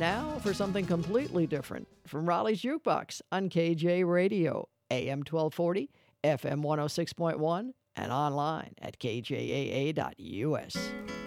now for something completely different from Raleigh's Jukebox on KJ Radio, AM 1240, FM 106.1, and online at kjaa.us.